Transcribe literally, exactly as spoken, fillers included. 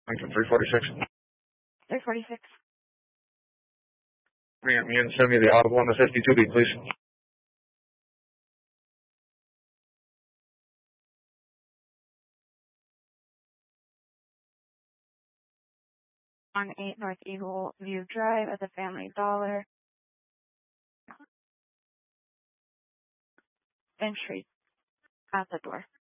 Lincoln three forty-six. three forty-six. Bring it me and send me the audible on the fifty-two beat, please. On eight North Eagle View Drive at the Family Dollar. Entry at the door.